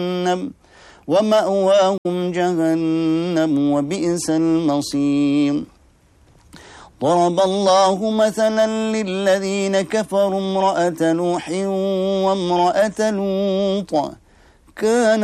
ومأواهم جهنم وبئس المصير. ضرب الله مثلا للذين كفروا امرأة نوح وامرأة لوط